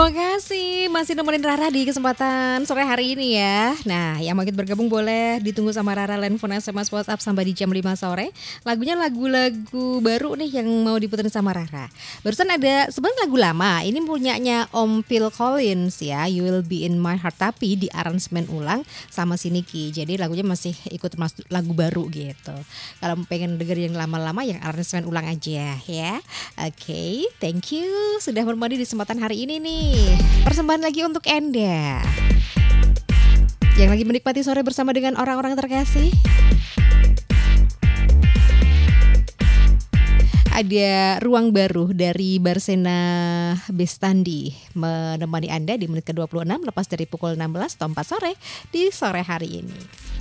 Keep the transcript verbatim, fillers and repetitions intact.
Terima kasih masih nemenin Rara di kesempatan sore hari ini ya. Nah, yang mau ikut bergabung boleh ditunggu sama Rara, handphone, S M S, WhatsApp sampai di jam lima sore. Lagunya lagu-lagu baru nih yang mau diputerin sama Rara. Barusan ada sebenarnya lagu lama. Ini punyanya Om Phil Collins ya, You Will Be In My Heart, tapi di aransemen ulang sama si Niki. Jadi lagunya masih ikut masuk lagu baru gitu. Kalau pengen denger yang lama-lama yang aransemen ulang aja ya. Oke, okay, thank you sudah bermadi di kesempatan hari ini nih. Persembahan lagi untuk Enda yang lagi menikmati sore bersama dengan orang-orang terkasih. Ada Ruang Baru dari Barsena Bestandi menemani Anda di menit ke dua puluh enam lepas dari pukul enam belas atau empat sore di sore hari ini.